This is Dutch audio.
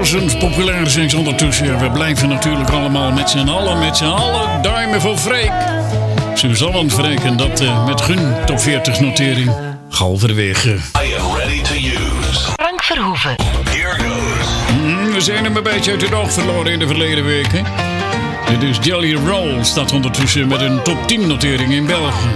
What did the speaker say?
razend populair zijn ze ondertussen. We blijven natuurlijk allemaal met z'n allen duimen voor Freek. Suzanne Freek en dat met hun top 40 notering. Halverwege. I am ready to use. Frank Verhoeven. Here goes. We zijn hem een beetje uit het oog verloren in de verleden weken. Dit is Jelly Roll, staat ondertussen met een top 10 notering in België.